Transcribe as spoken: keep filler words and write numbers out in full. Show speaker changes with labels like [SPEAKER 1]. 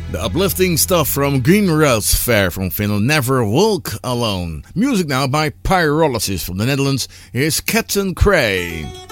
[SPEAKER 1] The uplifting stuff from Green Roads Fair from Finland, Never Walk Alone. Music now by Pyrolysis from the Netherlands. Here's Captain Cray.